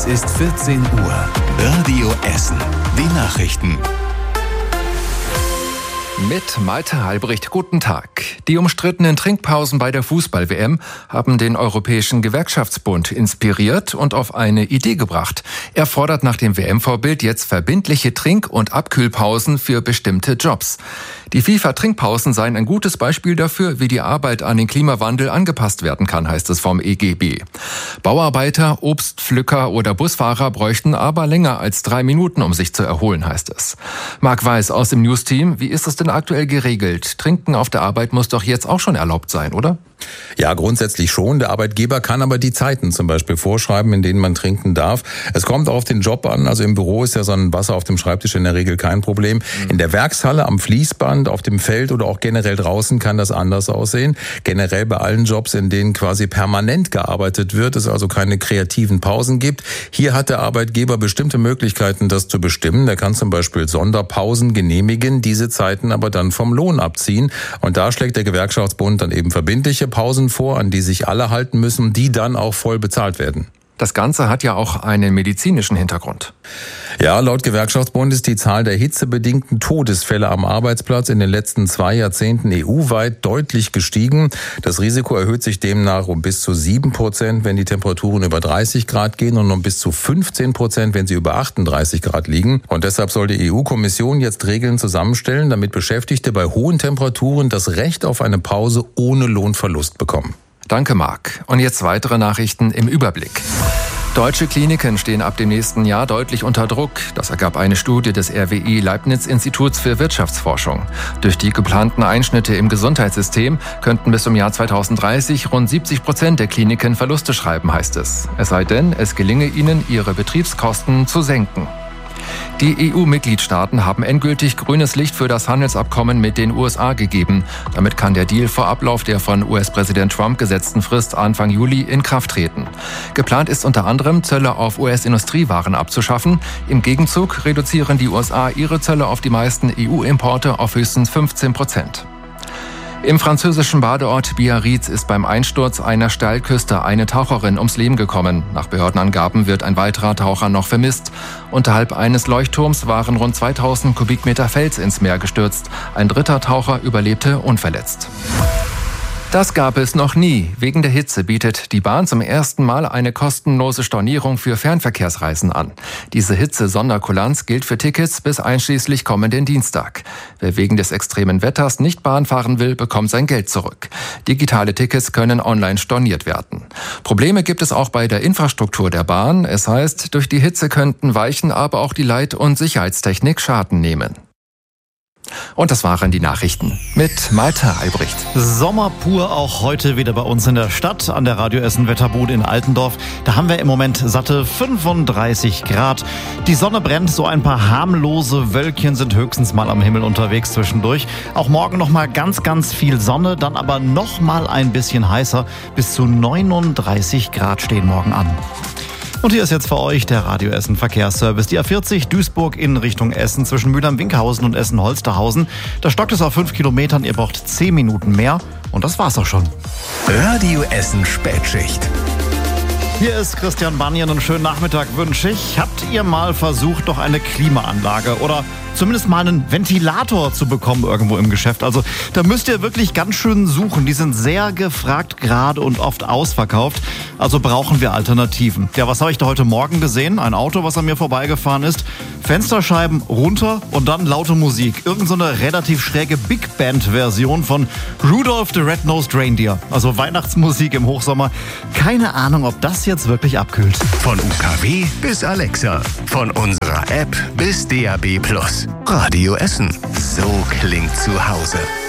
Es ist 14 Uhr. Radio Essen. Die Nachrichten. Mit Malte Halbricht, guten Tag. Die umstrittenen Trinkpausen bei der Fußball-WM haben den Europäischen Gewerkschaftsbund inspiriert und auf eine Idee gebracht. Er fordert nach dem WM-Vorbild jetzt verbindliche Trink- und Abkühlpausen für bestimmte Jobs. Die FIFA-Trinkpausen seien ein gutes Beispiel dafür, wie die Arbeit an den Klimawandel angepasst werden kann, heißt es vom EGB. Bauarbeiter, Obstpflücker oder Busfahrer bräuchten aber länger als 3 Minuten, um sich zu erholen, heißt es. Marc Weiß aus dem News-Team, wie ist es denn aktuell geregelt? Trinken auf der Arbeit muss doch jetzt auch schon erlaubt sein, oder? Ja, grundsätzlich schon. Der Arbeitgeber kann aber die Zeiten zum Beispiel vorschreiben, in denen man trinken darf. Es kommt auch auf den Job an. Also im Büro ist ja so ein Wasser auf dem Schreibtisch in der Regel kein Problem. In der Werkshalle, am Fließband, auf dem Feld oder auch generell draußen kann das anders aussehen. Generell bei allen Jobs, in denen quasi permanent gearbeitet wird, es also keine kreativen Pausen gibt. Hier hat der Arbeitgeber bestimmte Möglichkeiten, das zu bestimmen. Der kann zum Beispiel Sonderpausen genehmigen, diese Zeiten aber dann vom Lohn abziehen. Und da schlägt der Gewerkschaftsbund dann eben verbindliche Pausen vor, an die sich alle halten müssen, die dann auch voll bezahlt werden. Das Ganze hat ja auch einen medizinischen Hintergrund. Ja, laut Gewerkschaftsbund ist die Zahl der hitzebedingten Todesfälle am Arbeitsplatz in den letzten 2 Jahrzehnten EU-weit deutlich gestiegen. Das Risiko erhöht sich demnach um bis zu 7%, wenn die Temperaturen über 30 Grad gehen und um bis zu 15%, wenn sie über 38 Grad liegen. Und deshalb soll die EU-Kommission jetzt Regeln zusammenstellen, damit Beschäftigte bei hohen Temperaturen das Recht auf eine Pause ohne Lohnverlust bekommen. Danke, Marc. Und jetzt weitere Nachrichten im Überblick. Deutsche Kliniken stehen ab dem nächsten Jahr deutlich unter Druck. Das ergab eine Studie des RWI Leibniz-Instituts für Wirtschaftsforschung. Durch die geplanten Einschnitte im Gesundheitssystem könnten bis zum Jahr 2030 rund 70% der Kliniken Verluste schreiben, heißt es. Es sei denn, es gelinge ihnen, ihre Betriebskosten zu senken. Die EU-Mitgliedstaaten haben endgültig grünes Licht für das Handelsabkommen mit den USA gegeben. Damit kann der Deal vor Ablauf der von US-Präsident Trump gesetzten Frist Anfang Juli in Kraft treten. Geplant ist unter anderem, Zölle auf US-Industriewaren abzuschaffen. Im Gegenzug reduzieren die USA ihre Zölle auf die meisten EU-Importe auf höchstens 15%. Im französischen Badeort Biarritz ist beim Einsturz einer Steilküste eine Taucherin ums Leben gekommen. Nach Behördenangaben wird ein weiterer Taucher noch vermisst. Unterhalb eines Leuchtturms waren rund 2000 Kubikmeter Fels ins Meer gestürzt. Ein dritter Taucher überlebte unverletzt. Das gab es noch nie. Wegen der Hitze bietet die Bahn zum ersten Mal eine kostenlose Stornierung für Fernverkehrsreisen an. Diese Hitze-Sonderkulanz gilt für Tickets bis einschließlich kommenden Dienstag. Wer wegen des extremen Wetters nicht Bahn fahren will, bekommt sein Geld zurück. Digitale Tickets können online storniert werden. Probleme gibt es auch bei der Infrastruktur der Bahn. Es heißt, durch die Hitze könnten Weichen, aber auch die Leit- und Sicherheitstechnik Schaden nehmen. Und das waren die Nachrichten mit Malte Halbricht. Sommer pur auch heute wieder bei uns in der Stadt an der Radio Essen Wetterbude in Altendorf. Da haben wir im Moment satte 35 Grad. Die Sonne brennt, so ein paar harmlose Wölkchen sind höchstens mal am Himmel unterwegs zwischendurch. Auch morgen noch mal ganz, ganz viel Sonne, dann aber noch mal ein bisschen heißer. Bis zu 39 Grad stehen morgen an. Und hier ist jetzt für euch der Radio Essen Verkehrsservice. Die A40 Duisburg in Richtung Essen zwischen Mülheim-Winkhausen und Essen-Holsterhausen. Da stockt es auf 5 Kilometern. Ihr braucht 10 Minuten mehr. Und das war's auch schon. Radio Essen Spätschicht. Hier ist Christian Banyan und schönen Nachmittag wünsche ich. Habt ihr mal versucht, doch eine Klimaanlage oder zumindest mal einen Ventilator zu bekommen irgendwo im Geschäft? Also da müsst ihr wirklich ganz schön suchen. Die sind sehr gefragt gerade und oft ausverkauft. Also brauchen wir Alternativen. Ja, was habe ich da heute Morgen gesehen? Ein Auto, was an mir vorbeigefahren ist. Fensterscheiben runter und dann laute Musik. Irgend so eine relativ schräge Big Band-Version von Rudolph the Red-Nosed Reindeer. Also Weihnachtsmusik im Hochsommer. Keine Ahnung, ob das jetzt wirklich abkühlt. Von UKW bis Alexa. Von unserer App bis DAB+. Radio Essen. So klingt zu Hause.